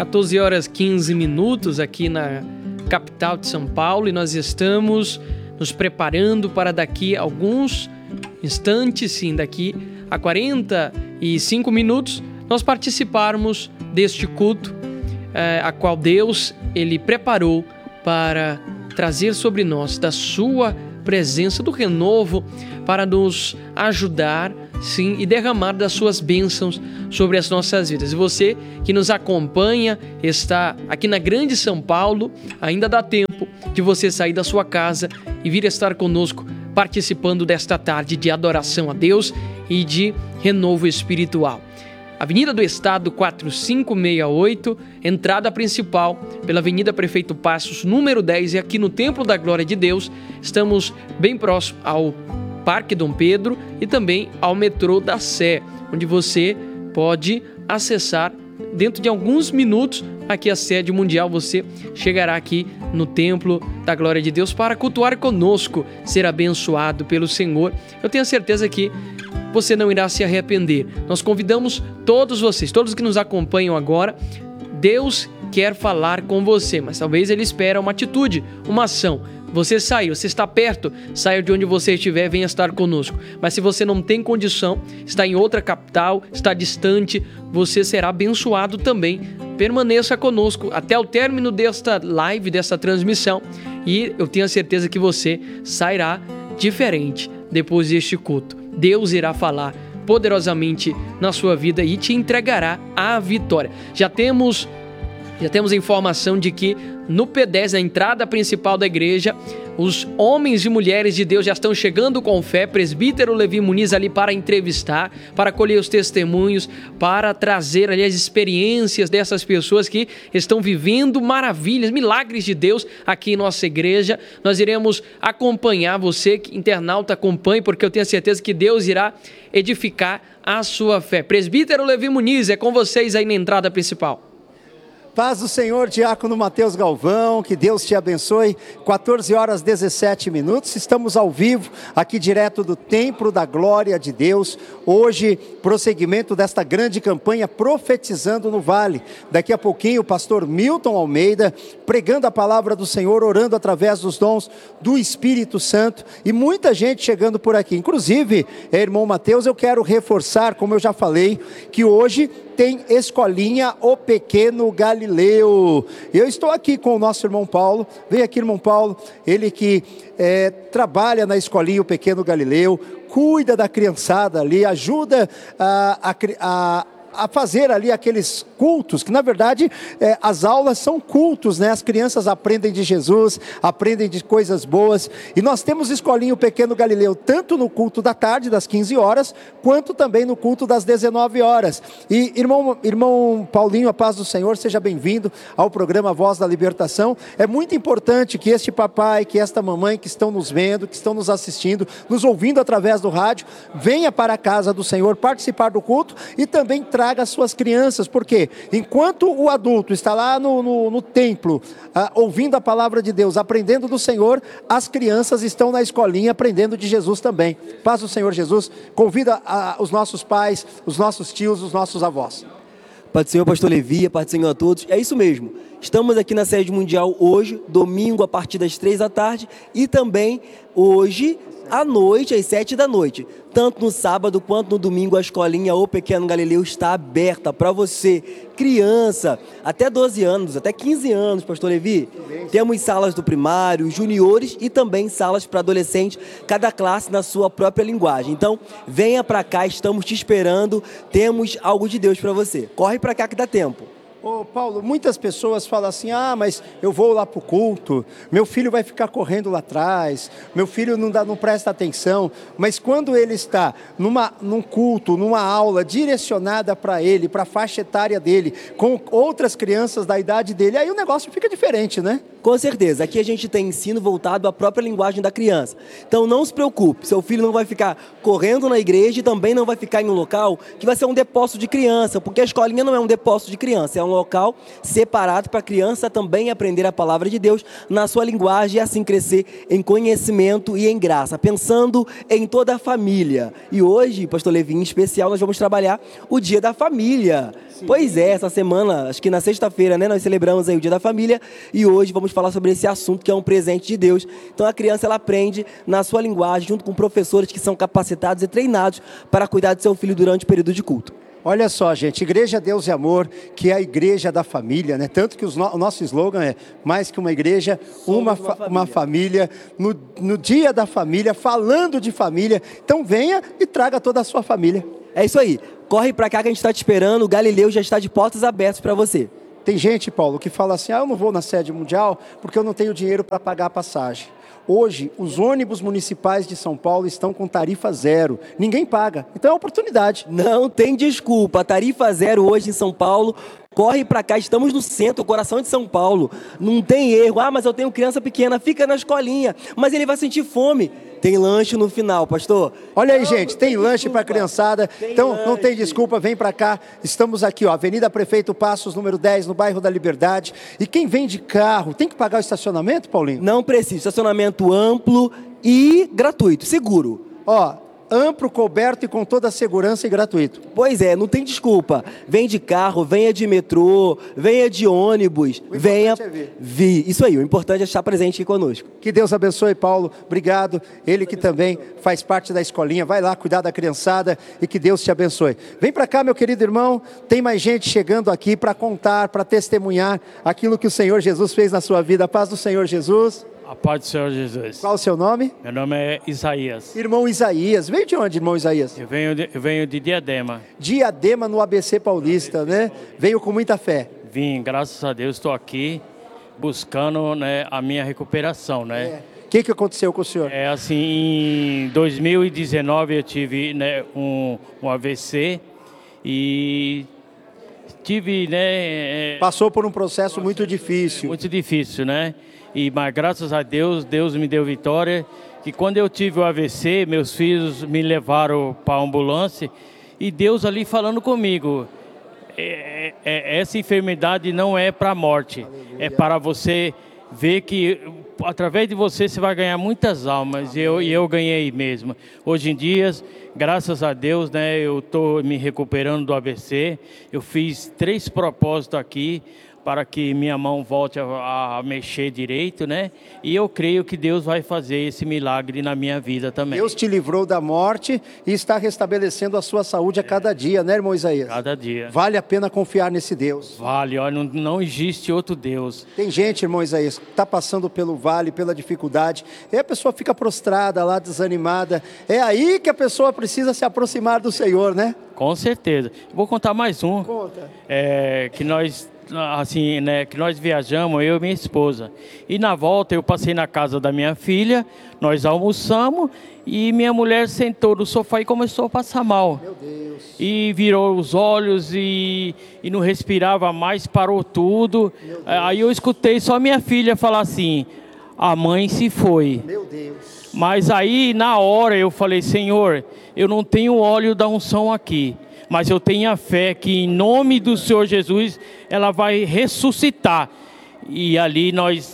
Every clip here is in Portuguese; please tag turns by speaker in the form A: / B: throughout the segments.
A: 14 horas 15 minutos aqui na capital de São Paulo e nós estamos nos preparando para daqui a alguns instantes, sim, daqui a 45 minutos, nós participarmos deste culto, a qual Deus ele preparou para trazer sobre nós da sua presença, do renovo, para nos ajudar, sim, e derramar das suas bênçãos sobre as nossas vidas. E você que nos acompanha, está aqui na Grande São Paulo, ainda dá tempo de você sair da sua casa e vir estar conosco, participando desta tarde de adoração a Deus e de renovo espiritual. Avenida do Estado 4568, entrada principal pela Avenida Prefeito Passos, número 10, e aqui no Templo da Glória de Deus, estamos bem próximo ao Parque Dom Pedro e também ao metrô da Sé, onde você pode acessar dentro de alguns minutos aqui a sede mundial. Você chegará aqui no Templo da Glória de Deus para cultuar conosco, ser abençoado pelo Senhor. Eu tenho certeza que você não irá se arrepender. Nós convidamos todos vocês, todos que nos acompanham agora. Deus quer falar com você, mas talvez Ele espera uma atitude, uma ação. Você saiu, você está perto, saia de onde você estiver, venha estar conosco. Mas se você não tem condição, está em outra capital, está distante, você será abençoado também. Permaneça conosco até o término desta live, desta transmissão, e eu tenho a certeza que você sairá diferente depois deste culto. Deus irá falar poderosamente na sua vida e te entregará a vitória. Já temos informação de que no P10, na entrada principal da igreja, os homens e mulheres de Deus já estão chegando com fé. Presbítero Levi Muniz ali para entrevistar, para colher os testemunhos, para trazer ali as experiências dessas pessoas que estão vivendo maravilhas, milagres de Deus aqui em nossa igreja. Nós iremos acompanhar, você que internauta acompanhe, porque eu tenho a certeza que Deus irá edificar a sua fé. Presbítero Levi Muniz, é com vocês aí na entrada principal.
B: Paz do Senhor, diácono Mateus Galvão, que Deus te abençoe. 14 horas 17 minutos, estamos ao vivo, aqui direto do Templo da Glória de Deus. Hoje, prosseguimento desta grande campanha Profetizando no Vale. Daqui a pouquinho, o pastor Milton Almeida, pregando a palavra do Senhor, orando através dos dons do Espírito Santo. E muita gente chegando por aqui. Inclusive, irmão Mateus, eu quero reforçar, como eu já falei, que hoje tem Escolinha O Pequeno Galileu. Eu estou aqui com o nosso irmão Paulo. Vem aqui, irmão Paulo, ele que trabalha na Escolinha O Pequeno Galileu, cuida da criançada ali, ajuda a fazer ali aqueles cultos, que na verdade as aulas são cultos, né? As crianças aprendem de Jesus, aprendem de coisas boas, e nós temos Escolinha O Pequeno Galileu, tanto no culto da tarde, das 15 horas, quanto também no culto das 19 horas, e irmão Paulinho, a paz do Senhor, seja bem-vindo ao programa Voz da Libertação. É muito importante que este papai, que esta mamãe que estão nos vendo, que estão nos assistindo, nos ouvindo através do rádio, venha para a casa do Senhor participar do culto e também traga as suas crianças, porque enquanto o adulto está lá no templo, ouvindo a palavra de Deus, aprendendo do Senhor, as crianças estão na escolinha aprendendo de Jesus também. Paz do Senhor Jesus, convida os nossos pais, os nossos tios, os nossos avós.
C: Pai do Senhor, pastor Levi, Pai do Senhor a todos. É isso mesmo, estamos aqui na sede mundial hoje, domingo, a partir das 3 da tarde, e também hoje à noite, às 7 da noite. Tanto no sábado quanto no domingo, a Escolinha O Pequeno Galileu está aberta para você, criança, até 12 anos, até 15 anos, pastor Levi. Temos salas do primário, juniores e também salas para adolescentes, cada classe na sua própria linguagem. Então, venha para cá, estamos te esperando, temos algo de Deus para você. Corre para cá que dá tempo.
B: Ô Paulo, muitas pessoas falam assim, mas eu vou lá para o culto, meu filho vai ficar correndo lá atrás, meu filho não presta atenção, mas quando ele está num culto, numa aula direcionada para ele, para a faixa etária dele, com outras crianças da idade dele, aí o negócio fica diferente, né?
C: Com certeza, aqui a gente tem ensino voltado à própria linguagem da criança. Então não se preocupe, seu filho não vai ficar correndo na igreja e também não vai ficar em um local que vai ser um depósito de criança, porque a escolinha não é um depósito de criança, é um local separado para a criança também aprender a palavra de Deus na sua linguagem e assim crescer em conhecimento e em graça, pensando em toda a família. E hoje, pastor Levi, em especial, nós vamos trabalhar o Dia da Família. Pois é, essa semana, acho que na sexta-feira, né, nós celebramos aí o Dia da Família e hoje vamos falar sobre esse assunto que é um presente de Deus. Então a criança, ela aprende na sua linguagem, junto com professores que são capacitados e treinados para cuidar do seu filho durante o período de culto.
B: Olha só, gente, Igreja Deus e Amor, que é a igreja da família, né? Tanto que o nosso slogan é mais que uma igreja, uma família. No dia da família, falando de família. Então venha e traga toda a sua família.
C: É isso aí. Corre para cá que a gente está te esperando. O Galileu já está de portas abertas para você.
B: Tem gente, Paulo, que fala assim, eu não vou na sede mundial porque eu não tenho dinheiro para pagar a passagem. Hoje, os ônibus municipais de São Paulo estão com tarifa zero. Ninguém paga. Então é oportunidade.
C: Não tem desculpa. Tarifa zero hoje em São Paulo. Corre para cá, estamos no centro, coração de São Paulo. Não tem erro. Mas eu tenho criança pequena, fica na escolinha. Mas ele vai sentir fome. Tem lanche no final, pastor.
B: Olha aí, gente, tem lanche para a criançada. Então não tem desculpa, vem para cá. Estamos aqui, ó, Avenida Prefeito Passos, número 10, no bairro da Liberdade. E quem vem de carro, tem que pagar o estacionamento, Paulinho?
C: Não precisa. Estacionamento amplo e gratuito, seguro.
B: Ó, amplo, coberto e com toda a segurança e gratuito.
C: Pois é, não tem desculpa. Vem de carro, venha de metrô, venha de ônibus, venha vir. Isso aí, o importante é estar presente aqui conosco.
B: Que Deus abençoe, Paulo. Obrigado. Ele que também faz parte da escolinha. Vai lá cuidar da criançada e que Deus te abençoe. Vem para cá, meu querido irmão. Tem mais gente chegando aqui para contar, para testemunhar aquilo que o Senhor Jesus fez na sua vida. A paz do Senhor Jesus.
D: A paz do Senhor Jesus.
B: Qual o seu nome?
D: Meu nome é Isaías.
B: Irmão Isaías. Veio de onde, irmão Isaías?
D: Eu venho de Diadema.
B: Diadema, no ABC Paulista, né? Veio com muita fé.
D: Vim, graças a Deus, estou aqui buscando, né, a minha recuperação, né?
B: O que aconteceu com o senhor?
D: É assim, em 2019 eu tive, né, um AVC e tive, né...
B: Passou por um processo muito difícil.
D: Muito difícil, né? Mas graças a Deus, Deus me deu vitória. Que quando eu tive o AVC, meus filhos me levaram para a ambulância e Deus ali falando comigo. Essa enfermidade não é para a morte, é para você ver que através de você vai ganhar muitas almas. E eu ganhei mesmo. Hoje em dia, graças a Deus, né, eu estou me recuperando do AVC. Eu fiz 3 propósitos aqui para que minha mão volte a mexer direito, né? E eu creio que Deus vai fazer esse milagre na minha vida também.
B: Deus te livrou da morte e está restabelecendo a sua saúde a cada dia, né, irmão Isaías?
D: Cada dia.
B: Vale a pena confiar nesse Deus.
D: Vale, olha, não existe outro Deus.
B: Tem gente, irmão Isaías, que está passando pelo vale, pela dificuldade, e a pessoa fica prostrada lá, desanimada. É aí que a pessoa precisa se aproximar do Senhor, né?
D: Com certeza. Vou contar mais um.
B: Conta.
D: Que nós viajamos, eu e minha esposa. E na volta eu passei na casa da minha filha, nós almoçamos e minha mulher sentou no sofá e começou a passar mal.
B: Meu Deus.
D: E virou os olhos e não respirava mais, parou tudo. Aí eu escutei só minha filha falar assim, a mãe se foi.
B: Meu Deus.
D: Mas aí na hora eu falei, Senhor, eu não tenho órgão da unção aqui. Mas eu tenho a fé que em nome do Senhor Jesus, ela vai ressuscitar. E ali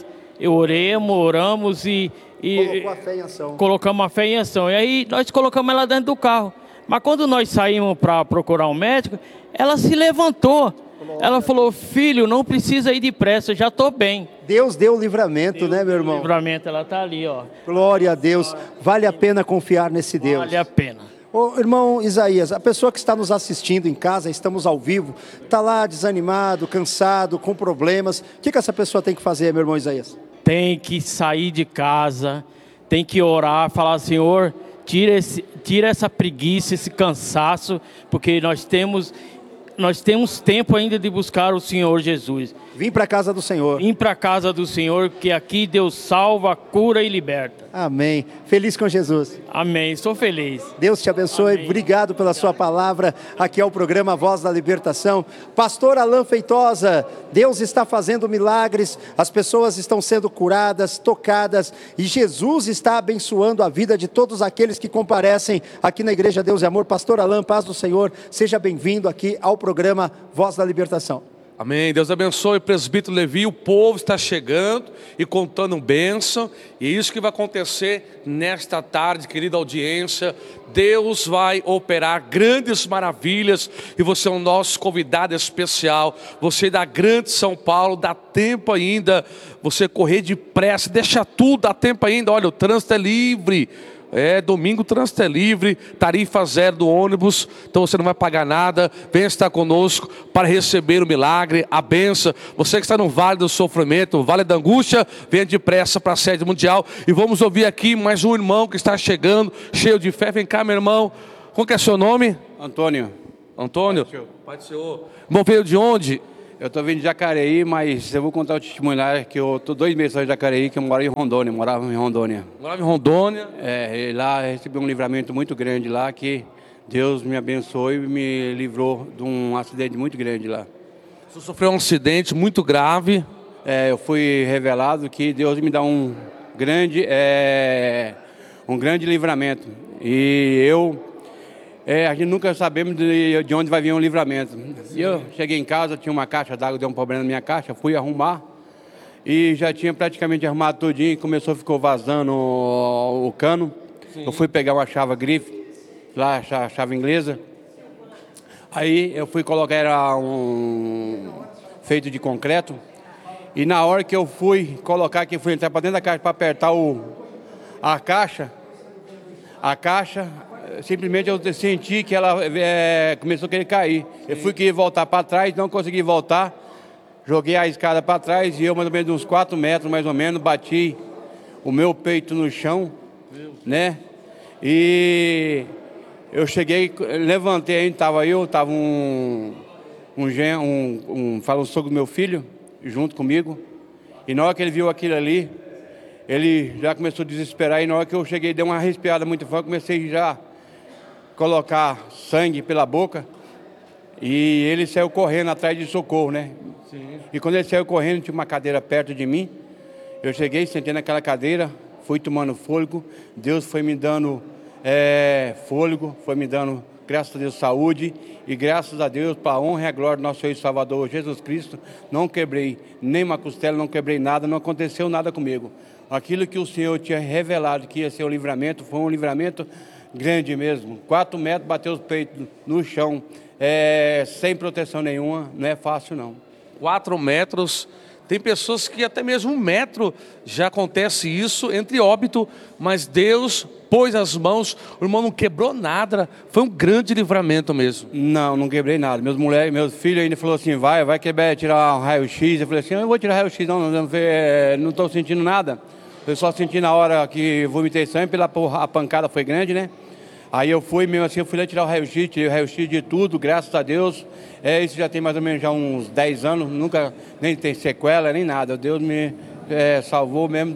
D: oramos e
B: Colocou a fé em ação.
D: Colocamos a fé em ação. E aí nós colocamos ela dentro do carro. Mas quando nós saímos para procurar um médico, ela se levantou. Ela falou, filho, não precisa ir depressa, eu já estou bem.
B: Deus deu o livramento, né, meu irmão?
D: Livramento, ela está ali, ó.
B: Glória a Deus. Vale a pena confiar nesse Deus.
D: Vale a pena.
B: Ô, irmão Isaías, a pessoa que está nos assistindo em casa, estamos ao vivo, está lá desanimado, cansado, com problemas. O que essa pessoa tem que fazer, meu irmão Isaías?
D: Tem que sair de casa, tem que orar, falar, Senhor, tira essa preguiça, esse cansaço, porque nós temos tempo ainda de buscar o Senhor Jesus.
B: Vim para a casa do Senhor.
D: Vim para a casa do Senhor, que aqui Deus salva, cura e liberta.
B: Amém. Feliz com Jesus.
D: Amém, estou feliz.
B: Deus te abençoe.
D: Amém.
B: Obrigado pela sua palavra. Aqui é o programa Voz da Libertação. Pastor Alain Feitosa, Deus está fazendo milagres, as pessoas estão sendo curadas, tocadas, e Jesus está abençoando a vida de todos aqueles que comparecem aqui na Igreja Deus e Amor. Pastor Alain, paz do Senhor, seja bem-vindo aqui ao programa Voz da Libertação.
E: Amém. Deus abençoe, presbítero Levi. O povo está chegando e contando bênção. E é isso que vai acontecer nesta tarde, querida audiência. Deus vai operar grandes maravilhas. E você é o nosso convidado especial. Você da Grande São Paulo. Dá tempo ainda. Você correr depressa. Deixa tudo, dá tempo ainda. Olha, o trânsito é livre. Domingo o trânsito é livre, tarifa zero do ônibus, então você não vai pagar nada. Venha estar conosco para receber o milagre, a bênção. Você que está no Vale do Sofrimento, Vale da Angústia, venha depressa para a sede mundial. E vamos ouvir aqui mais um irmão que está chegando, cheio de fé. Vem cá, meu irmão. Qual que é seu nome?
F: Antônio.
E: Antônio? Pai do Senhor. Irmão, veio de onde?
F: Eu estou vindo de Jacareí, mas eu vou contar o testemunho lá, que eu estou 2 meses só em Jacareí, que eu morava em Rondônia.
E: Morava em Rondônia?
F: E lá eu recebi um livramento muito grande lá, que Deus me abençoou e me livrou de um acidente muito grande lá.
E: Você sofreu um acidente muito grave?
F: Eu fui revelado que Deus me dá um grande livramento. E a gente nunca sabemos de onde vai vir um livramento. E eu cheguei em casa, tinha uma caixa d'água, deu um problema na minha caixa, fui arrumar e já tinha praticamente arrumado tudinho e ficou vazando o cano. Sim. Eu fui pegar uma chave grife, lá a chave inglesa. Aí eu fui colocar, era feito de concreto. E na hora que eu fui colocar, que fui entrar para dentro da caixa para apertar a caixa, simplesmente eu senti que ela começou a querer cair. Sim. Eu fui querer voltar para trás, não consegui voltar. Joguei a escada para trás e eu, mais ou menos uns 4 metros, mais ou menos, bati o meu peito no chão, né? E eu cheguei, levantei, ainda estava um sogro do meu filho, junto comigo. E na hora que ele viu aquilo ali, ele já começou a desesperar. E na hora que eu cheguei, deu uma respirada muito forte, comecei já colocar sangue pela boca e ele saiu correndo atrás de socorro, né? Sim. E quando ele saiu correndo, tinha uma cadeira perto de mim. Eu cheguei, sentei naquela cadeira, fui tomando fôlego. Deus foi me dando fôlego, foi me dando, graças a Deus, saúde. E graças a Deus, para a honra e a glória do nosso Senhor e Salvador Jesus Cristo, não quebrei nem uma costela, não quebrei nada, não aconteceu nada comigo. Aquilo que o Senhor tinha revelado que ia ser um livramento, foi um livramento grande mesmo. 4 metros, bateu os peitos no chão, sem proteção nenhuma, não é fácil não.
E: 4 metros, tem pessoas que até mesmo 1 metro já acontece isso, entre óbito, mas Deus pôs as mãos, o irmão não quebrou nada, foi um grande livramento mesmo.
F: Não quebrei nada. Meus filhos ainda falou assim, vai quebrar, tirar um raio-x. Eu falei assim, eu vou tirar raio-x, não estou sentindo nada. Eu só senti na hora que vomitei sangue, a pancada foi grande, né? Aí eu fui, mesmo assim, eu fui lá tirar o raio-x, tirei o raio-x de tudo, graças a Deus. Isso já tem mais ou menos já uns 10 anos, nunca, nem tem sequela, nem nada. Deus me salvou mesmo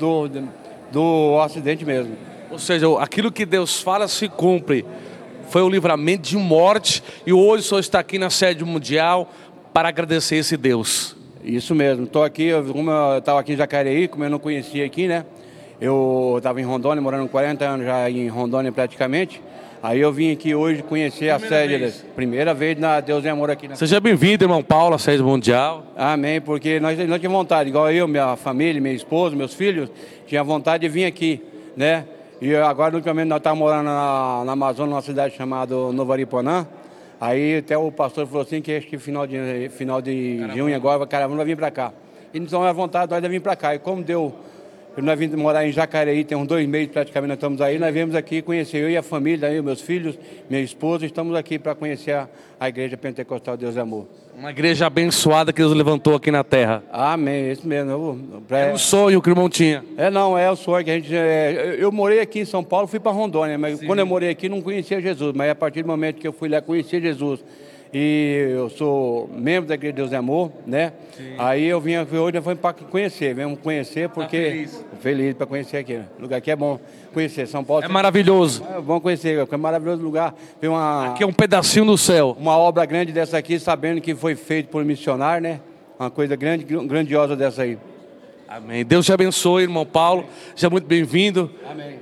F: do acidente mesmo.
E: Ou seja, aquilo que Deus fala se cumpre. Foi um livramento de morte e hoje o senhor está aqui na sede mundial para agradecer esse Deus.
F: Isso mesmo, estou aqui, como eu estava aqui em Jacareí, como eu não conhecia aqui, né? Eu estava em Rondônia, morando 40 anos já em Rondônia praticamente. Aí eu vim aqui hoje conhecer a sede, primeira vez na Deus é Amor aqui.
E: Seja bem-vindo, irmão Paulo, à sede mundial.
F: Amém, porque nós tínhamos vontade, igual eu, minha família, minha esposa, meus filhos, tinha vontade de vir aqui, né? E agora, no caminho, nós estávamos morando na Amazônia, numa cidade chamada Novo Ariponã. Aí até o pastor falou assim que acho que final de junho agora, a caravana vai vir para cá. E então a vontade nós de vir para cá. E como nós vimos morar em Jacareí, tem uns 2 meses praticamente nós estamos aí, nós viemos aqui conhecer eu e a família, eu, meus filhos, minha esposa, estamos aqui para conhecer a Igreja Pentecostal Deus é Amor.
E: Uma igreja abençoada que Deus levantou aqui na terra.
F: Amém, isso mesmo.
E: É um sonho que o irmão tinha.
F: É o sonho que a gente... eu morei aqui em São Paulo, fui para Rondônia, mas Sim. Quando eu morei aqui não conhecia Jesus, mas a partir do momento que eu fui lá conhecer Jesus, e eu sou membro da Igreja Deus é Amor, né? Sim. Aí eu vim aqui hoje, foi para conhecer, viemos conhecer porque... Feliz para conhecer aqui, né? O lugar aqui é bom conhecer, São Paulo...
E: É maravilhoso.
F: É bom conhecer, é um maravilhoso lugar.
E: Aqui é um pedacinho do céu.
F: Uma obra grande dessa aqui, sabendo que foi feito por missionário, né? Uma coisa grandiosa dessa aí.
E: Amém. Deus te abençoe, irmão Paulo. Seja muito bem-vindo.
F: Amém.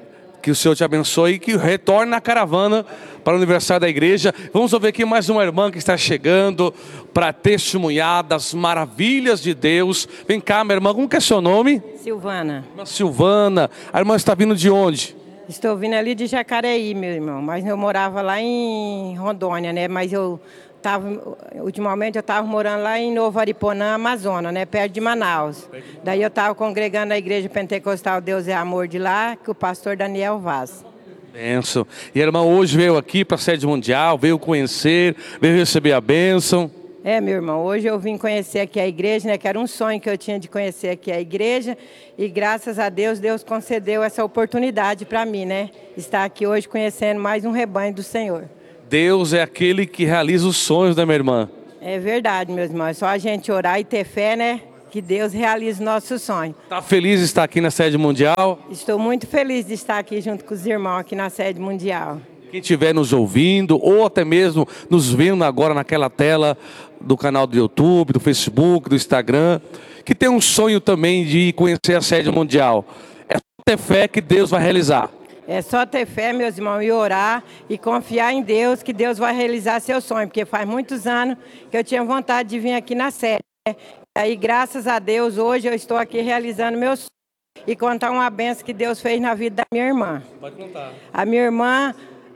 E: Que o Senhor te abençoe e que retorne na caravana para o aniversário da igreja. Vamos ouvir aqui mais uma irmã que está chegando para testemunhar das maravilhas de Deus. Vem cá, minha irmã, como que é seu nome?
G: Silvana.
E: Irmã Silvana. A irmã está vindo de onde?
G: Estou vindo ali de Jacareí, meu irmão, mas eu morava lá em Rondônia, né? Mas ultimamente eu estava morando lá em Novo Ariponã, Amazonas, né? Perto de Manaus. Daí eu estava congregando na igreja pentecostal Deus é Amor de lá, com o pastor Daniel Vaz.
E: Bênção. E a irmã hoje veio aqui para a sede mundial, veio conhecer, veio receber a bênção.
G: Meu irmão, hoje eu vim conhecer aqui a igreja, né? Que era um sonho que eu tinha de conhecer aqui a igreja. E graças a Deus, Deus concedeu essa oportunidade para mim, né? Estar aqui hoje conhecendo mais um rebanho do Senhor.
E: Deus é aquele que realiza os sonhos, né, minha irmã?
G: É verdade, meus irmãos. É só a gente orar e ter fé, né? Que Deus realize o nosso sonho.
E: Está feliz de estar aqui na sede mundial?
G: Estou muito feliz de estar aqui junto com os irmãos aqui na sede mundial.
E: Quem estiver nos ouvindo ou até mesmo nos vendo agora naquela tela do canal do YouTube, do Facebook, do Instagram, que tem um sonho também de conhecer a sede mundial. É só ter fé que Deus vai realizar.
G: É só ter fé, meus irmãos, e orar e confiar em Deus, que Deus vai realizar seu sonho. Porque faz muitos anos que eu tinha vontade de vir aqui na sede, né? E aí, graças a Deus, hoje eu estou aqui realizando meu sonho e contar uma bênção que Deus fez na vida da minha irmã.
E: Pode contar.
G: A minha irmã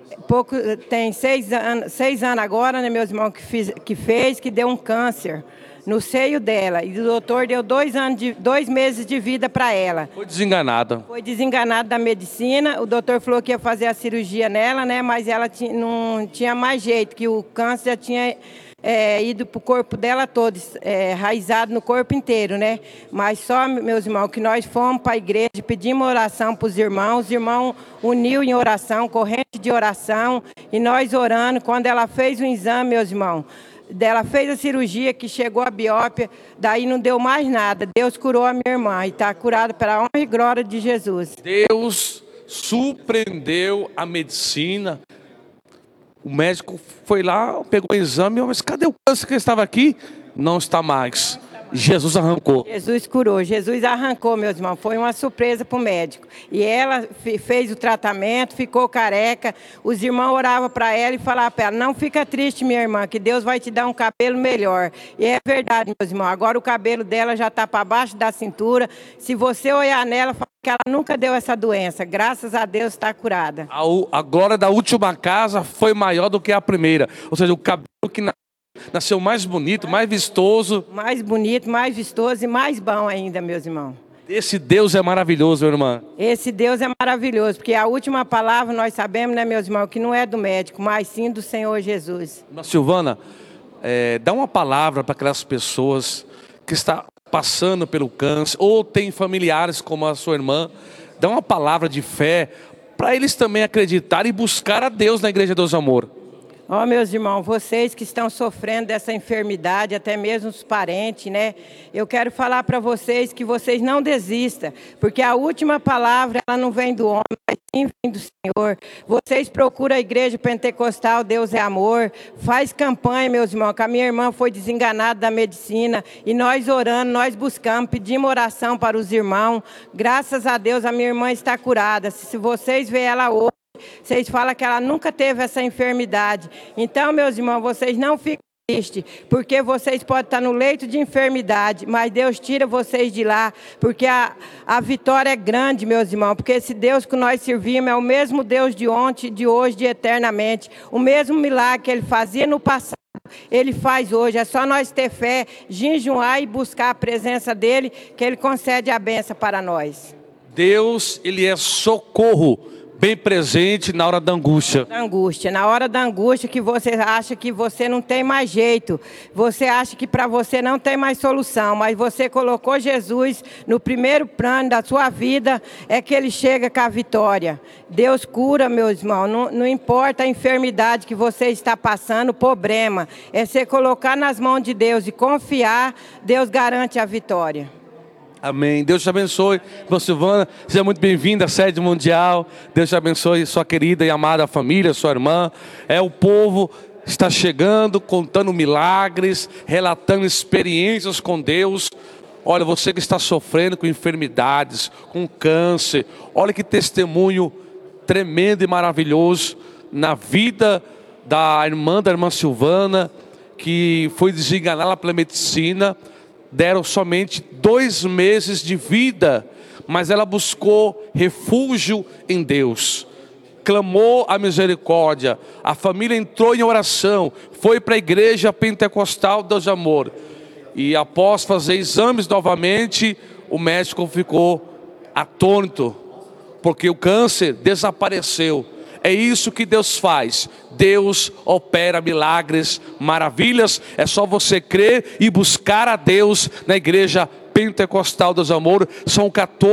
G: tem 6 anos agora, né, meus irmãos, que deu um câncer no seio dela. E o doutor deu 2 meses de vida para ela.
E: Foi desenganada.
G: Foi desenganada da medicina. O doutor falou que ia fazer a cirurgia nela, né? Mas ela não tinha mais jeito, que o câncer já tinha ido para o corpo dela todo, raizado no corpo inteiro, né? Mas só, meus irmãos, que nós fomos para a igreja, pedimos oração para os irmãos uniu em oração, corrente de oração, e nós orando. Quando ela fez o exame, meus irmãos, ela fez a cirurgia, que chegou a biópsia, daí não deu mais nada. Deus curou a minha irmã e está curada pela honra e glória de Jesus.
E: Deus surpreendeu a medicina. O médico foi lá, pegou o exame, mas cadê o câncer que estava aqui? Não está mais. Jesus arrancou.
G: Jesus curou, Jesus arrancou, meus irmãos. Foi uma surpresa para o médico. E ela fez o tratamento, ficou careca. Os irmãos oravam para ela e falavam para ela: não fica triste, minha irmã, que Deus vai te dar um cabelo melhor. E é verdade, meus irmãos. Agora o cabelo dela já está para baixo da cintura. Se você olhar nela, fala que ela nunca deu essa doença. Graças a Deus está curada.
E: A glória da última casa foi maior do que a primeira. Ou seja, o cabelo que nasceu mais bonito, mais vistoso.
G: Mais bonito, mais vistoso e mais bom ainda, meus irmãos.
E: Esse Deus é maravilhoso, minha irmã.
G: Esse Deus é maravilhoso, porque a última palavra nós sabemos, né, meus irmãos, que não é do médico, mas sim do Senhor Jesus.
E: Irmã Silvana, dá uma palavra para aquelas pessoas que estão passando pelo câncer ou tem familiares como a sua irmã. Dá uma palavra de fé para eles também acreditarem e buscar a Deus na Igreja Deus Amor.
G: Meus irmãos, vocês que estão sofrendo dessa enfermidade, até mesmo os parentes, né? Eu quero falar para vocês que vocês não desistam, porque a última palavra, ela não vem do homem, mas sim vem do Senhor. Vocês procuram a igreja pentecostal, Deus é Amor, faz campanha, meus irmãos, que a minha irmã foi desenganada da medicina, e nós orando, nós buscamos, pedimos oração para os irmãos. Graças a Deus, a minha irmã está curada. Se vocês verem ela hoje, vocês falam que ela nunca teve essa enfermidade. Então, meus irmãos, vocês não fiquem tristes, porque vocês podem estar no leito de enfermidade, mas Deus tira vocês de lá, porque a vitória é grande, meus irmãos, porque esse Deus que nós servimos é o mesmo Deus de ontem, de hoje, de eternamente. O mesmo milagre que Ele fazia no passado, Ele faz hoje. É só nós ter fé, jejuar e buscar a presença dEle, que Ele concede a bênção para nós.
E: Deus, Ele é socorro bem presente na hora da angústia.
G: Na hora da angústia, que você acha que você não tem mais jeito, você acha que para você não tem mais solução, mas você colocou Jesus no primeiro plano da sua vida, é que Ele chega com a vitória. Deus cura, meus irmãos, não importa a enfermidade que você está passando, o problema é você colocar nas mãos de Deus e confiar, Deus garante a vitória.
E: Amém. Deus te abençoe. Irmã Silvana, seja muito bem-vinda à sede mundial. Deus te abençoe, sua querida e amada família, sua irmã. O povo está chegando, contando milagres, relatando experiências com Deus. Olha, você que está sofrendo com enfermidades, com câncer, olha que testemunho tremendo e maravilhoso na vida da irmã Silvana, que foi desenganada pela medicina. Deram somente 2 meses de vida, mas ela buscou refúgio em Deus, clamou a misericórdia, a família entrou em oração, foi para a igreja pentecostal Deus de Amor, e após fazer exames novamente, o médico ficou atônito, porque o câncer desapareceu. É isso que Deus faz. Deus opera milagres, maravilhas. É só você crer e buscar a Deus na igreja pentecostal Deus Amor. São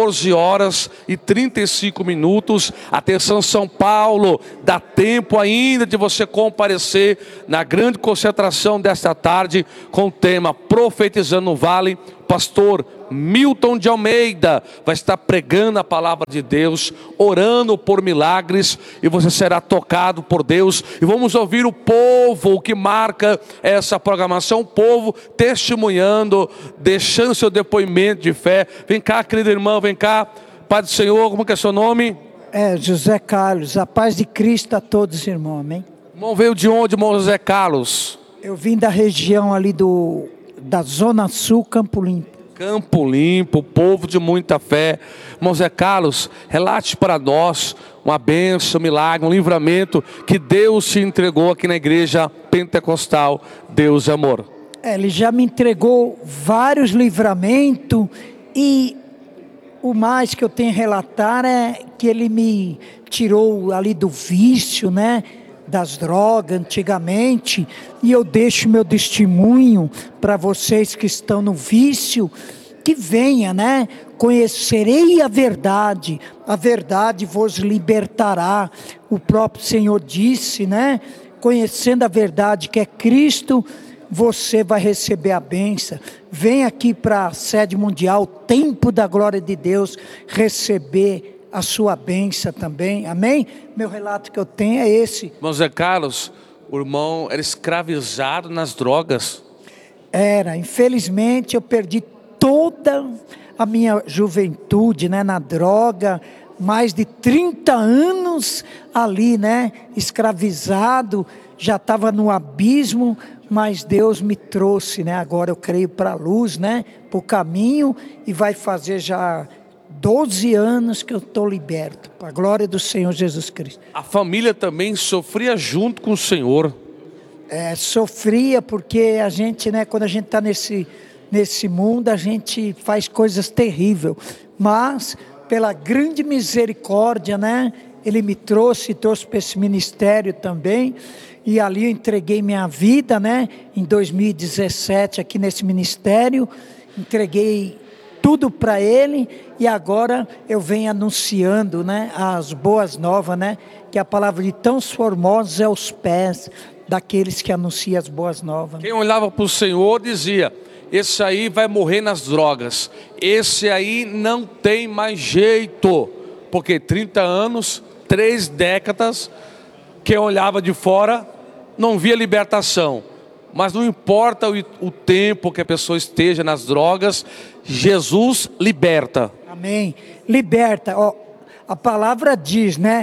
E: 14h35. Atenção, São Paulo, dá tempo ainda de você comparecer na grande concentração desta tarde com o tema Profetizando no Vale. Pastor Milton de Almeida vai estar pregando a palavra de Deus, orando por milagres, e você será tocado por Deus. E vamos ouvir o povo, o que marca essa programação, o povo testemunhando, deixando seu depoimento de fé. Vem cá, querida irmã, vem cá. Pai do Senhor, como que é seu nome?
H: José Carlos. A paz de Cristo a todos, irmão, amém?
E: Irmão, veio de onde, irmão José Carlos?
H: Eu vim da região ali da Zona Sul, Campo Limpo.
E: Campo Limpo, povo de muita fé. Irmão Zé Carlos, relate para nós uma bênção, um milagre, um livramento que Deus te entregou aqui na igreja pentecostal Deus de Amor.
H: Ele já me entregou vários livramentos, e o mais que eu tenho a relatar é que ele me tirou ali do vício, né? Das drogas antigamente, e eu deixo meu testemunho para vocês que estão no vício, que venha, né? Conhecerei a verdade vos libertará. O próprio Senhor disse, né? Conhecendo a verdade que é Cristo, você vai receber a bênção. Vem aqui para a sede mundial, Templo da Glória de Deus, receber a sua bênção também, amém? Meu relato que eu tenho é esse.
E: Irmão Zé Carlos, o irmão era escravizado nas drogas.
H: Era, infelizmente eu perdi toda a minha juventude, né, na droga, mais de 30 anos ali, né, escravizado, já estava no abismo, mas Deus me trouxe, né, agora eu creio para a luz, né, para o caminho, e vai fazer já 12 anos que eu estou liberto, para a glória do Senhor Jesus Cristo.
E: A família também sofria junto com o Senhor.
H: Sofria porque a gente, né, quando a gente está nesse mundo, a gente faz coisas terríveis, mas pela grande misericórdia, né, Ele me trouxe para esse ministério também, e ali eu entreguei minha vida, né, em 2017 aqui nesse ministério, entreguei tudo para Ele, e agora eu venho anunciando, né, as boas novas, né, que a palavra de tão formosos é os pés daqueles que anunciam as boas novas.
E: Quem olhava para o Senhor dizia: esse aí vai morrer nas drogas, esse aí não tem mais jeito, porque 30 anos, 3 décadas, quem olhava de fora não via libertação. Mas não importa o tempo que a pessoa esteja nas drogas, Jesus liberta.
H: Amém. Liberta. A palavra diz, né?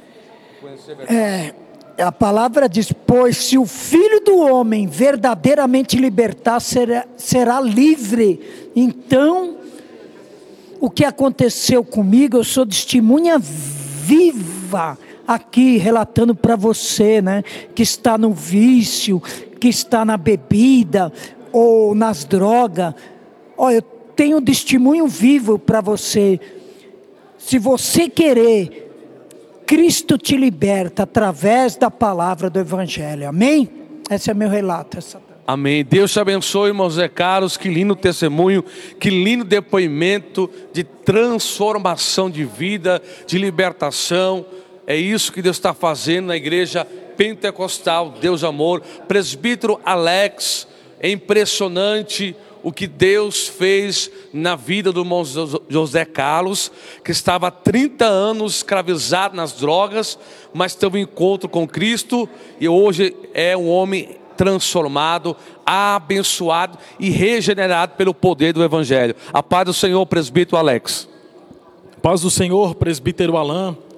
H: A palavra diz: pois se o Filho do Homem verdadeiramente libertar, será livre. Então, o que aconteceu comigo, eu sou testemunha viva aqui, relatando para você, né? Que está no vício, que está na bebida ou nas drogas. Eu tenho um testemunho vivo para você. Se você querer, Cristo te liberta através da palavra do Evangelho, amém? Esse é meu relato.
E: Amém. Deus te abençoe, irmão Zé Carlos. Que lindo testemunho, que lindo depoimento de transformação de vida, de libertação. É isso que Deus está fazendo na igreja pentecostal Deus Amor. Presbítero Alex, é impressionante o que Deus fez na vida do irmão José Carlos, que estava há 30 anos escravizado nas drogas, mas teve um encontro com Cristo e hoje é um homem transformado, abençoado e regenerado pelo poder do Evangelho. A paz do Senhor, presbítero Alex.
I: Paz do Senhor, presbítero Alain.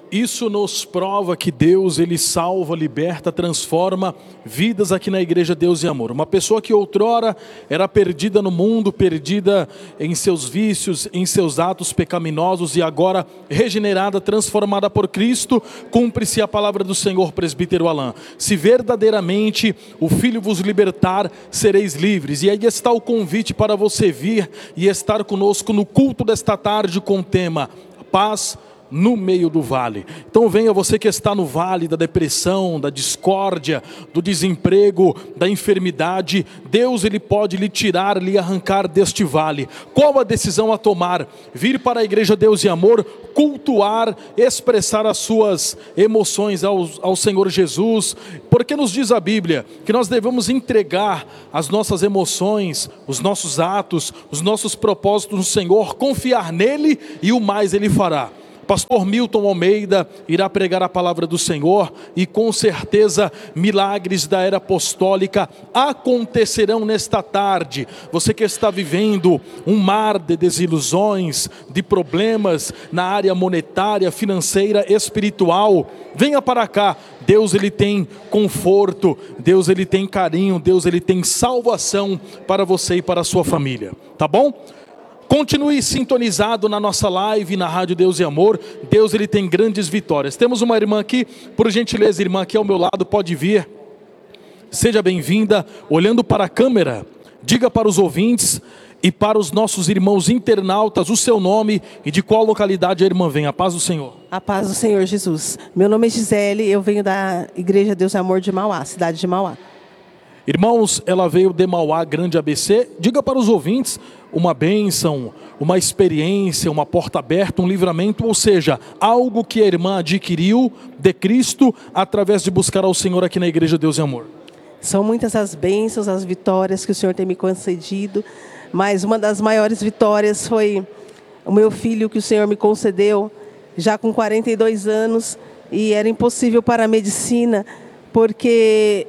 I: Isso nos prova que Deus, Ele salva, liberta, transforma vidas aqui na Igreja Deus e Amor. Uma pessoa que outrora era perdida no mundo, perdida em seus vícios, em seus atos pecaminosos, e agora regenerada, transformada por Cristo, cumpre-se a palavra do Senhor, presbítero Alain. Se verdadeiramente o Filho vos libertar, sereis livres. E aí está o convite para você vir e estar conosco no culto desta tarde com o tema Paz no meio do vale. Então venha você que está no vale da depressão, da discórdia, do desemprego, da enfermidade. Deus, Ele pode lhe tirar, lhe arrancar deste vale. Qual a decisão a tomar? Vir para a Igreja Deus e Amor, cultuar, expressar as suas emoções ao Senhor Jesus, porque nos diz a Bíblia que nós devemos entregar as nossas emoções, os nossos atos, os nossos propósitos no Senhor, confiar nele e o mais Ele fará. Pastor Milton Almeida irá pregar a palavra do Senhor e com certeza milagres da era apostólica acontecerão nesta tarde. Você que está vivendo um mar de desilusões, de problemas na área monetária, financeira, espiritual, venha para cá. Deus, Ele tem conforto, Deus, Ele tem carinho, Deus, Ele tem salvação para você e para a sua família, tá bom? Continue sintonizado na nossa live, na Rádio Deus e Amor. Deus, Ele tem grandes vitórias. Temos uma irmã aqui, por gentileza, irmã aqui ao meu lado, pode vir. Seja bem-vinda, olhando para a câmera, diga para os ouvintes e para os nossos irmãos internautas o seu nome e de qual localidade a irmã vem. A paz do Senhor.
J: A paz do Senhor Jesus. Meu nome é Gisele, eu venho da Igreja Deus e Amor de Mauá, cidade de Mauá.
I: Irmãos, ela veio de Mauá, grande ABC. Diga para os ouvintes uma bênção, uma experiência, uma porta aberta, um livramento, ou seja, algo que a irmã adquiriu de Cristo através de buscar ao Senhor aqui na Igreja Deus e Amor.
J: São muitas as bênçãos, as vitórias que o Senhor tem me concedido, mas uma das maiores vitórias foi o meu filho que o Senhor me concedeu, já com 42 anos, e era impossível para a medicina, porque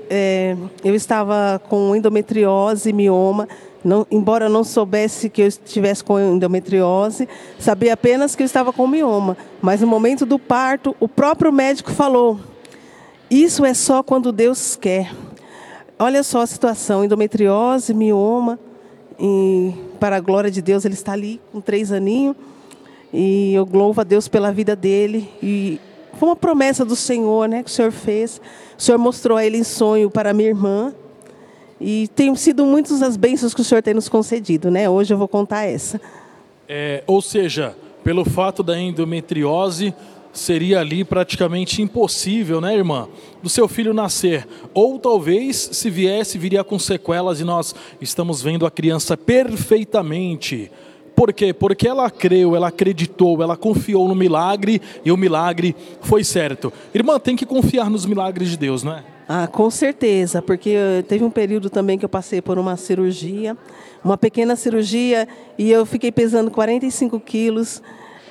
J: eu estava com endometriose, mioma. Embora eu não soubesse que eu estivesse com endometriose, sabia apenas que eu estava com mioma. Mas no momento do parto, o próprio médico falou, isso é só quando Deus quer. Olha só a situação, endometriose, mioma, e para a glória de Deus, ele está ali com 3 aninhos, e eu louvo a Deus pela vida dele, e foi uma promessa do Senhor, né, que o Senhor fez. O Senhor mostrou a ele em sonho para a minha irmã, e tem sido muitas as bênçãos que o Senhor tem nos concedido, né? Hoje eu vou contar essa.
I: Ou seja, pelo fato da endometriose, seria ali praticamente impossível, né, irmã, do seu filho nascer. Ou talvez, se viesse, viria com sequelas, e nós estamos vendo a criança perfeitamente. Por quê? Porque ela creu, ela acreditou, ela confiou no milagre, e o milagre foi certo. Irmã, tem que confiar nos milagres de Deus, não é?
J: Ah, com certeza, porque teve um período também que eu passei por uma cirurgia, uma pequena cirurgia, e eu fiquei pesando 45 quilos.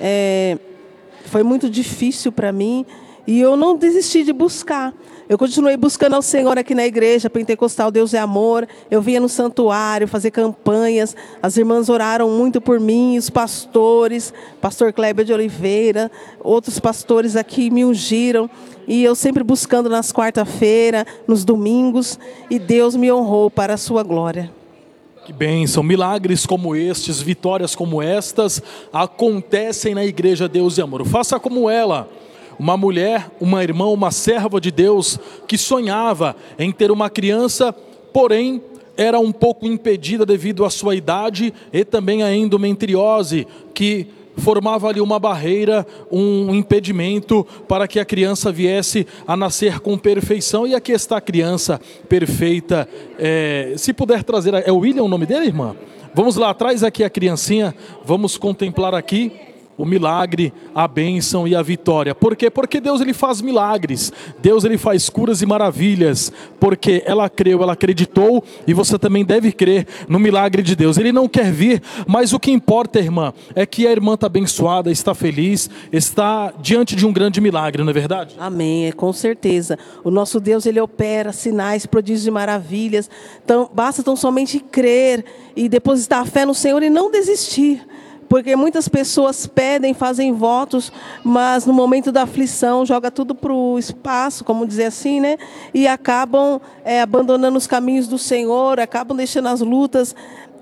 J: Foi muito difícil para mim, e eu não desisti de buscar. Eu continuei buscando ao Senhor aqui na igreja pentecostal Deus é Amor. Eu vinha no santuário fazer campanhas. As irmãs oraram muito por mim, os pastores, pastor Kleber de Oliveira, outros pastores aqui me ungiram. E eu sempre buscando nas quarta-feiras, nos domingos, e Deus me honrou para a sua glória.
I: Que bênção, milagres como estes, vitórias como estas, acontecem na Igreja Deus e Amor. Faça como ela. Uma mulher, uma irmã, uma serva de Deus que sonhava em ter uma criança, porém era um pouco impedida devido à sua idade e também à endometriose, que formava ali uma barreira, um impedimento para que a criança viesse a nascer com perfeição. E aqui está a criança perfeita. Se puder trazer, é o William o nome dele, irmã? Vamos lá, traz aqui a criancinha, vamos contemplar aqui o milagre, a bênção e a vitória. Por quê? Porque Deus, Ele faz milagres. Deus, Ele faz curas e maravilhas. Porque ela creu, ela acreditou, e você também deve crer no milagre de Deus. Ele não quer vir, mas o que importa, irmã, é que a irmã está abençoada, está feliz, está diante de um grande milagre, não é verdade?
J: Amém, com certeza. O nosso Deus, Ele opera sinais, prodígios e maravilhas. Então, basta tão somente crer e depositar a fé no Senhor e não desistir. Porque muitas pessoas pedem, fazem votos, mas no momento da aflição joga tudo para o espaço, como dizer assim, né? E acabam abandonando os caminhos do Senhor, acabam deixando as lutas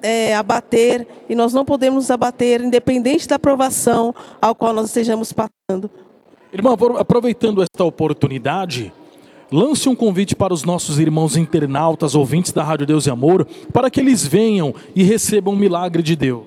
J: abater, e nós não podemos nos abater, independente da provação ao qual nós estejamos passando.
I: Irmã, aproveitando esta oportunidade, lance um convite para os nossos irmãos internautas, ouvintes da Rádio Deus e Amor, para que eles venham e recebam o milagre de Deus.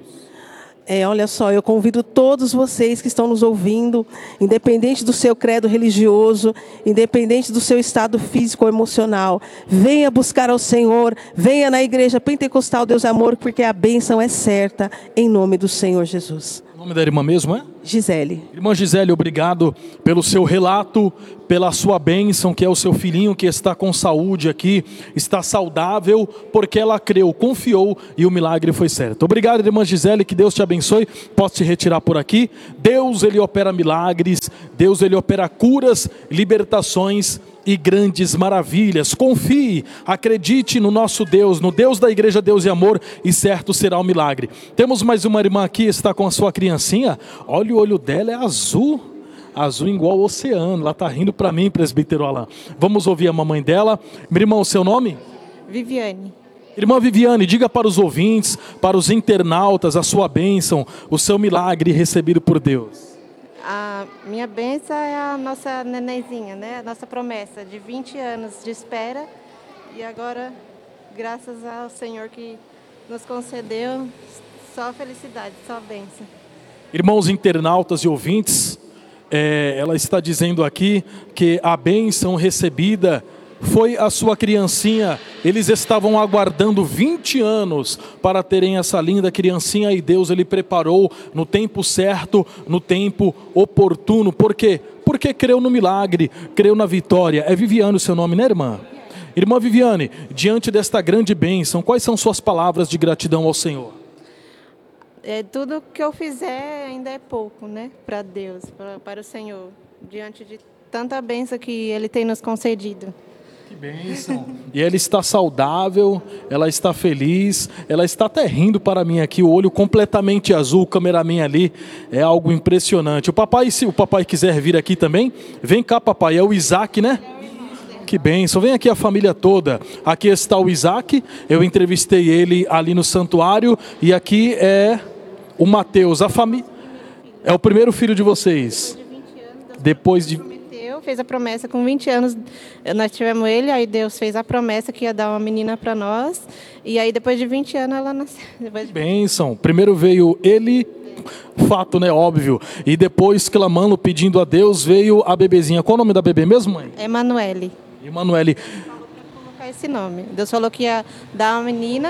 J: Olha só, eu convido todos vocês que estão nos ouvindo, independente do seu credo religioso, independente do seu estado físico ou emocional, venha buscar ao Senhor, venha na Igreja Pentecostal Deus e Amor, porque a bênção é certa, em nome do Senhor Jesus.
I: O nome da irmã mesmo é?
J: Gisele.
I: Irmã Gisele, obrigado pelo seu relato, pela sua bênção, que é o seu filhinho que está com saúde aqui, está saudável, porque ela creu, confiou e o milagre foi certo. Obrigado, irmã Gisele, que Deus te abençoe. Posso te retirar por aqui. Deus, Ele opera milagres, Deus, Ele opera curas, libertações e grandes maravilhas. Confie, acredite no nosso Deus, no Deus da Igreja Deus e Amor, e certo será o milagre. Temos mais uma irmã aqui, está com a sua criancinha. Olha, o olho dela é azul, azul igual ao oceano. Ela está rindo para mim, presbítero Alain. Vamos ouvir a mamãe dela. Meu irmão, o seu nome?
K: Viviane.
I: Irmã Viviane, diga para os ouvintes, para os internautas, a sua bênção, o seu milagre recebido por Deus.
K: A minha bênção é a nossa nenenzinha, né? A nossa promessa de 20 anos de espera. E agora, graças ao Senhor que nos concedeu, só felicidade, só bênção.
I: Irmãos internautas e ouvintes, ela está dizendo aqui que a bênção recebida foi a sua criancinha. Eles estavam aguardando 20 anos para terem essa linda criancinha, e Deus, Ele preparou no tempo certo, no tempo oportuno. Por quê? Porque creu no milagre, creu na vitória. É Viviane o seu nome, né, irmã? Irmã Viviane, diante desta grande bênção, quais são suas palavras de gratidão ao Senhor?
K: Tudo que eu fizer ainda é pouco, né? Para Deus, para o Senhor, diante de tanta bênção que Ele tem nos concedido.
I: Que bênção. E ela está saudável, ela está feliz, ela está até rindo para mim aqui, o olho completamente azul, o cameraman ali, é algo impressionante. O papai, se o papai quiser vir aqui também, vem cá, papai, é o Isaac, né? Que bênção, vem aqui a família toda. Aqui está o Isaac, eu entrevistei ele ali no santuário, e aqui é o Mateus, a família, é o primeiro filho de vocês. Depois de...
K: Fez a promessa com 20 anos, nós tivemos ele, aí Deus fez a promessa que ia dar uma menina para nós, e aí depois de 20 anos ela nasceu.
I: Bênção, primeiro veio ele, fato, né, óbvio, e depois clamando, pedindo a Deus, veio a bebezinha. Qual o nome da bebê mesmo, mãe?
K: Emanuele.
I: Emanuele.
K: Colocar esse nome. Deus falou que ia dar uma menina,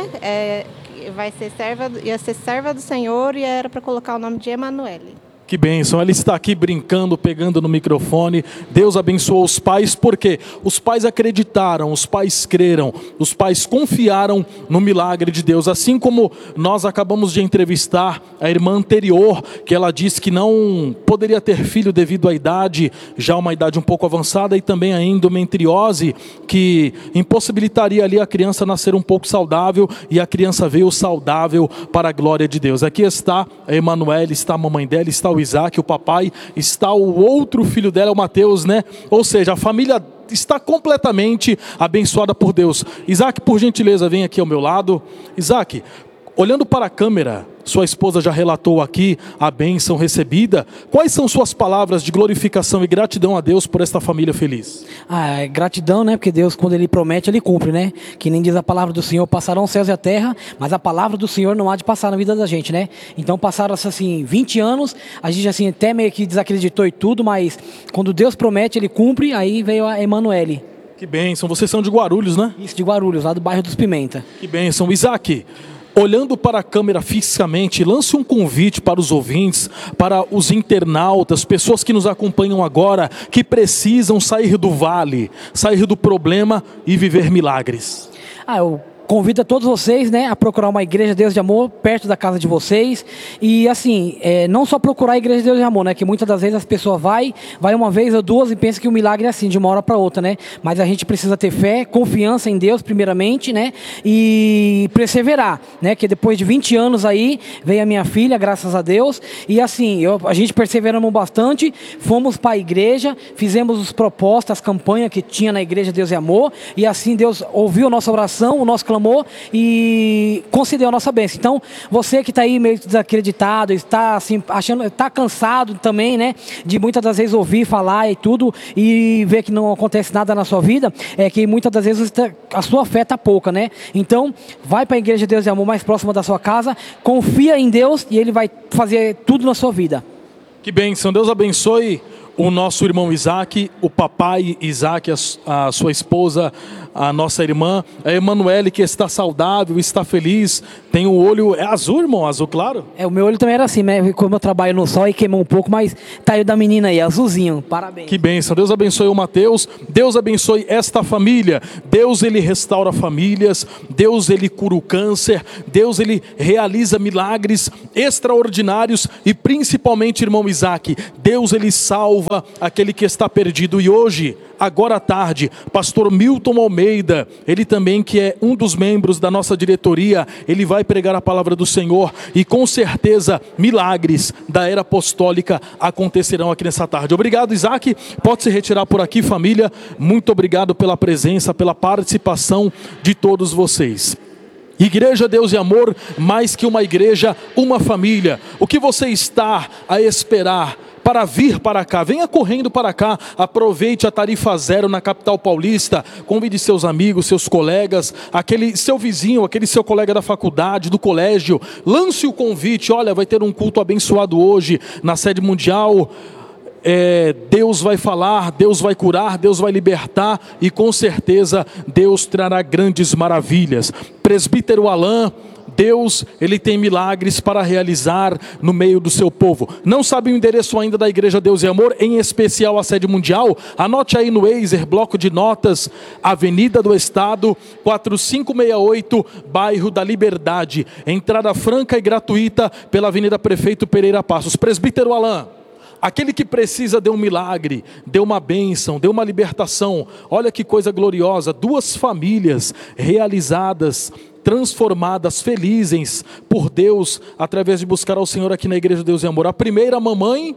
K: ia ser serva do Senhor, e era para colocar o nome de Emanuele.
I: Que bênção, ela está aqui brincando, pegando no microfone. Deus abençoou os pais, porque os pais acreditaram, os pais creram, os pais confiaram no milagre de Deus. Assim como nós acabamos de entrevistar a irmã anterior, que ela disse que não poderia ter filho devido à idade, já uma idade um pouco avançada, e também a endometriose, que impossibilitaria ali a criança nascer um pouco saudável, e a criança veio saudável para a glória de Deus. Aqui está a Emanuele, está a mamãe dela, está o Isaac, o papai, está o outro filho dela, o Mateus, né? Ou seja, a família está completamente abençoada por Deus. Isaac, por gentileza, vem aqui ao meu lado. Isaac, olhando para a câmera, sua esposa já relatou aqui a bênção recebida. Quais são suas palavras de glorificação e gratidão a Deus por esta família feliz?
L: Gratidão, né? Porque Deus, quando Ele promete, Ele cumpre, né? Que nem diz a palavra do Senhor, passarão os céus e a terra, mas a palavra do Senhor não há de passar na vida da gente, né? Então passaram, assim, 20 anos, a gente, assim, até meio que desacreditou e tudo, mas quando Deus promete, Ele cumpre. Aí veio a Emanuele.
I: Que bênção, vocês são de Guarulhos, né?
L: Isso, de Guarulhos, lá do bairro dos Pimenta.
I: Que bênção. Isaac, olhando para a câmera fisicamente, lance um convite para os ouvintes, para os internautas, pessoas que nos acompanham agora, que precisam sair do vale, sair do problema e viver milagres.
L: Eu convido a todos vocês, né, a procurar uma igreja Deus de Amor perto da casa de vocês. E assim, não só procurar a igreja Deus de Amor, né, que muitas das vezes as pessoas vai uma vez ou duas e pensa que o milagre é assim, de uma hora para outra, né? Mas a gente precisa ter fé, confiança em Deus primeiramente, né? E perseverar, né? Que depois de 20 anos aí veio a minha filha, graças a Deus. E assim, a gente perseveramos bastante, fomos para a igreja, fizemos as propostas, as campanhas que tinha na igreja Deus de Amor. E assim Deus ouviu a nossa oração, o nosso clamor e concedeu a nossa bênção. Então, você que está aí meio desacreditado, está assim, achando, está cansado também, né, de muitas das vezes ouvir falar e tudo, e ver que não acontece nada na sua vida, é que muitas das vezes a sua fé está pouca, né? Então, vai para a igreja Deus de Amor mais próxima da sua casa, confia em Deus e Ele vai fazer tudo na sua vida.
I: Que bênção, Deus abençoe o nosso irmão Isaac, o papai Isaac, a sua esposa, a nossa irmã, a Emanuele, que está saudável, está feliz, tem o olho, é azul, irmão, azul claro?
L: O meu olho também era assim, né? Como eu trabalho no sol e queimou um pouco, mas tá aí o da menina aí, azulzinho, parabéns.
I: Que bênção, Deus abençoe o Mateus, Deus abençoe esta família, Deus ele restaura famílias, Deus ele cura o câncer, Deus ele realiza milagres extraordinários e principalmente, irmão Isaac, Deus ele salva aquele que está perdido. E hoje, agora à tarde, pastor Milton Almeida, ele também que é um dos membros da nossa diretoria, ele vai pregar a palavra do Senhor e com certeza milagres da era apostólica acontecerão aqui nessa tarde. Obrigado, Isaac, pode se retirar por aqui, família, muito obrigado pela presença, pela participação de todos vocês. Igreja Deus e Amor, mais que uma igreja, uma família. O que você está a esperar para vir para cá? Venha correndo para cá, aproveite a tarifa zero na capital paulista, convide seus amigos, seus colegas, aquele seu vizinho, aquele seu colega da faculdade, do colégio, lance o convite, olha, vai ter um culto abençoado hoje na sede mundial. Deus vai falar, Deus vai curar, Deus vai libertar e com certeza Deus trará grandes maravilhas. Presbítero Alain, Deus, ele tem milagres para realizar no meio do seu povo. Não sabe o endereço ainda da Igreja Deus e Amor, em especial a sede mundial? Anote aí no Waze, bloco de notas, Avenida do Estado, 4568, bairro da Liberdade. Entrada franca e gratuita pela Avenida Prefeito Pereira Passos. Presbítero Alain, aquele que precisa de um milagre, de uma bênção, de uma libertação. Olha que coisa gloriosa, 2 famílias realizadas, transformadas, felizes por Deus, através de buscar ao Senhor aqui na Igreja Deus e Amor. A primeira, mamãe,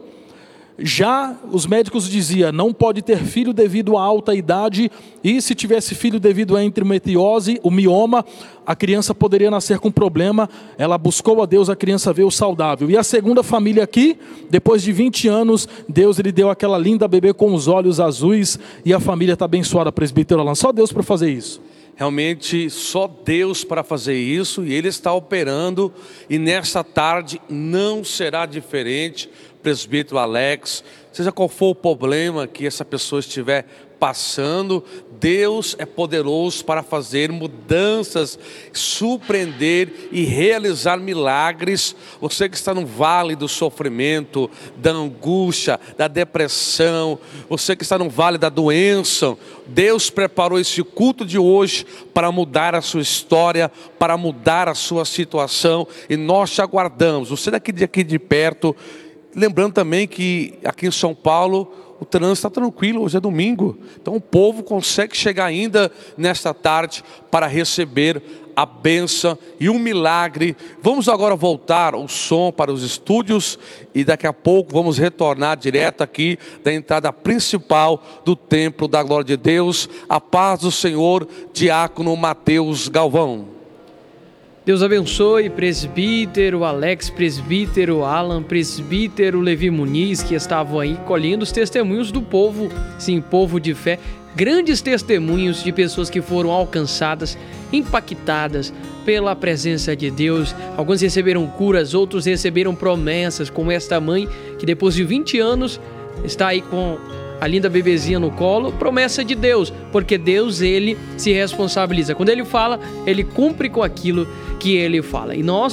I: já os médicos diziam, não pode ter filho devido à alta idade, e se tivesse filho devido à endometriose, o mioma, a criança poderia nascer com problema. Ela buscou a Deus, a criança veio saudável. E a segunda família aqui, depois de 20 anos, Deus lhe deu aquela linda bebê com os olhos azuis, e a família está abençoada, presbítero Alan. Só Deus para fazer isso.
E: Realmente só Deus para fazer isso, e Ele está operando, e nesta tarde não será diferente. Presbítero Alex, seja qual for o problema que essa pessoa estiver passando, Deus é poderoso para fazer mudanças, surpreender e realizar milagres. Você que está no vale do sofrimento, da angústia, da depressão, você que está no vale da doença, Deus preparou esse culto de hoje para mudar a sua história, para mudar a sua situação, e nós te aguardamos. Você daqui de perto, lembrando também que aqui em São Paulo o trânsito está tranquilo, hoje é domingo, então o povo consegue chegar ainda nesta tarde para receber a bênção e um milagre. Vamos agora voltar o som para os estúdios e daqui a pouco vamos retornar direto aqui da entrada principal do Templo da Glória de Deus. A paz do Senhor, diácono Mateus Galvão.
A: Deus abençoe, presbítero Alex, presbítero Alan, presbítero Levi Muniz, que estavam aí colhendo os testemunhos do povo, sim, povo de fé, grandes testemunhos de pessoas que foram alcançadas, impactadas pela presença de Deus. Alguns receberam curas, outros receberam promessas, como esta mãe, que depois de 20 anos está aí com a linda bebezinha no colo, promessa de Deus, porque Deus, Ele se responsabiliza. Quando Ele fala, Ele cumpre com aquilo que Ele fala. E nós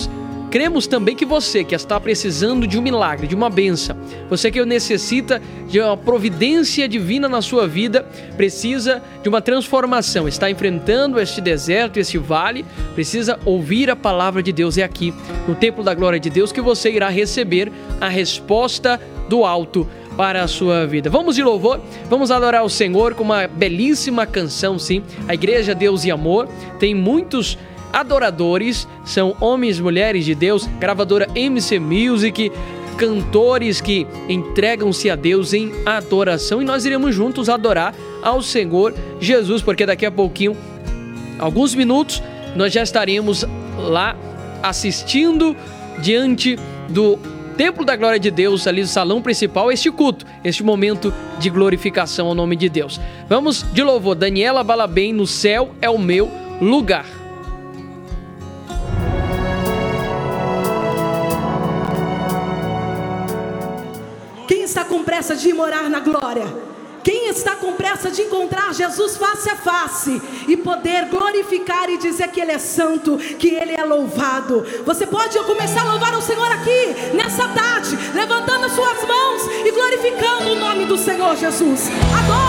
A: cremos também que você que está precisando de um milagre, de uma bênção, você que necessita de uma providência divina na sua vida, precisa de uma transformação, está enfrentando este deserto, este vale, precisa ouvir a palavra de Deus. É aqui, no Templo da Glória de Deus, que você irá receber a resposta do alto para a sua vida. Vamos de louvor, vamos adorar o Senhor com uma belíssima canção, sim. A Igreja Deus e Amor tem muitos adoradores, são homens e mulheres de Deus, gravadora MC Music, cantores que entregam-se a Deus em adoração, e nós iremos juntos adorar ao Senhor Jesus, porque daqui a pouquinho, alguns minutos, nós já estaremos lá assistindo diante do Templo da Glória de Deus, ali no salão principal, este culto, este momento de glorificação ao nome de Deus. Vamos de louvor, Daniela Balabem, No Céu é o Meu Lugar.
M: Quem está com pressa de morar na glória? Quem está com pressa de encontrar Jesus face a face e poder glorificar e dizer que Ele é santo, que Ele é louvado? Você pode começar a louvar o Senhor aqui, nessa tarde, levantando as suas mãos e glorificando o nome do Senhor Jesus. Agora.